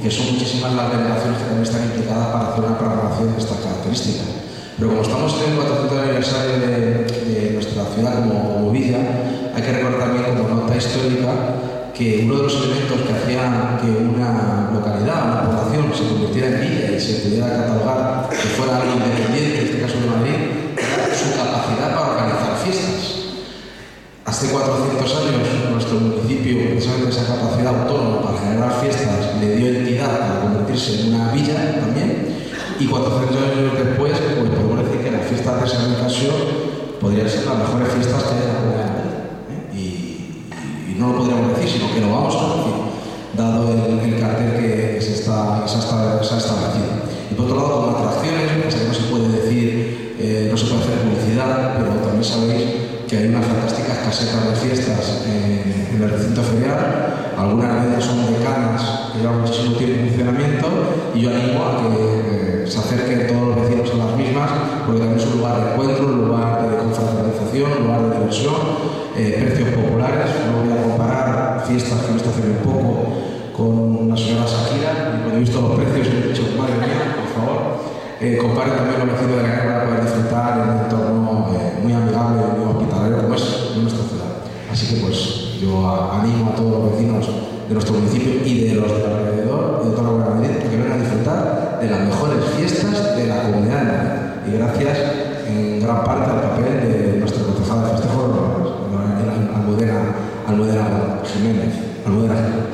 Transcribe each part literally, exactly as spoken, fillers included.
que son muchísimas las delegaciones que también están implicadas para hacer una programación de estas características. Pero como estamos en el cuatrocientos aniversario de, de nuestra ciudad como, como villa, hay que recordar también como nota histórica que uno de los elementos que hacían que una localidad, una población, se convirtiera en villa y se pudiera catalogar que fuera algo independiente, en este caso de Madrid, era su capacidad para organizar fiestas. Hace cuatrocientos años nuestro municipio, precisamente esa capacidad autónoma para generar fiestas, le dio entidad para convertirse en una villa también, y cuatrocientos años después, pues podemos decir que las fiestas de San Nicasio podrían ser las mejores fiestas que hay en la comunidad de Madrid. ¿eh? Y, y no lo podríamos decir, sino que lo vamos a decir, dado el, el cartel que se, está, se, ha, se ha establecido. Y por otro lado, con atracciones, que no se puede decir, eh, no se puede hacer publicidad, pero también sabéis que hay unas fantásticas casetas de fiestas eh, en el recinto ferial. Algunas de ellas son decanas que llevan muchísimo tiempo en funcionamiento, y yo animo a que eh, se acerquen todos los vecinos a las mismas, porque también es un lugar de encuentro, un lugar de confraternización, un lugar de diversión, eh, precios populares. No voy a comparar fiestas que me está haciendo un poco con la señora Shakira, y cuando he visto los precios he dicho, madre mía, por favor, eh, compare también los vecinos de la guerra para poder disfrutar en un entorno eh, muy amigable, muy hospitalario como es nuestra ciudad. Así que pues yo animo a todos los vecinos de nuestro municipio y de los de alrededor y de toda la Comunidad de Madrid que vengan a disfrutar de las mejores fiestas de la Comunidad de Madrid. Y gracias en gran parte al papel de nuestra concejala de festejos, Almudena, Almudena Jiménez. Almudena Jiménez.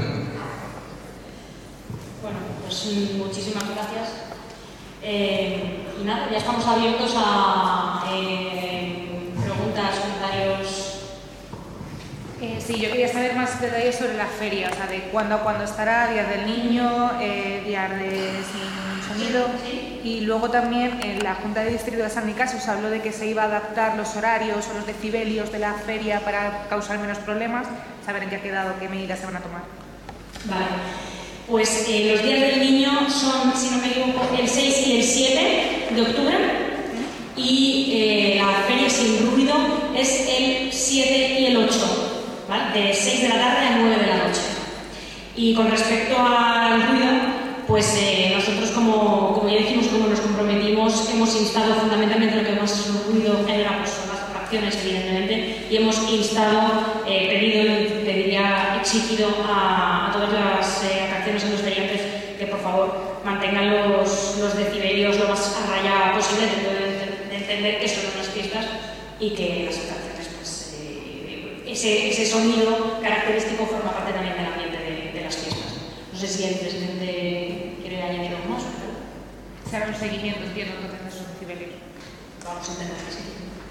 Bueno, pues muchísimas gracias. Eh, y nada, ya estamos abiertos a eh, preguntas, comentarios. Eh, sí, yo quería saber más detalles sobre la feria, o sea, de cuándo a cuándo estará, Día del Niño, eh, Día de Sin Sonido, y luego también en la Junta de Distrito de San Nicasio se habló de que se iba a adaptar los horarios o los decibelios de la feria para causar menos problemas, saber en qué ha quedado, qué medidas se van a tomar. Vale, pues eh, los días del niño son, si no me equivoco, el seis y el siete de octubre, y eh, la feria sin ruido es el siete y el ocho. ¿Vale? De seis de la tarde a nueve de la noche. Y con respecto al ruido, pues eh, nosotros, como, como ya dijimos, como nos comprometimos, hemos instado fundamentalmente lo que más ruido genera, pues son las atracciones, evidentemente, y hemos instado, eh, pedido y pediría exigido a, a todas las eh, atracciones en los feriantes que por favor mantengan los, los decibelios lo más a raya posible, dentro de, de entender que son unas fiestas y que las atracciones, Ese, ese sonido característico forma parte también del ambiente de, de las fiestas. No sé si el presidente quiere añadir algo más. Se hará un seguimiento, entiendo, entonces de esos decibelios. Vamos a entender que sí.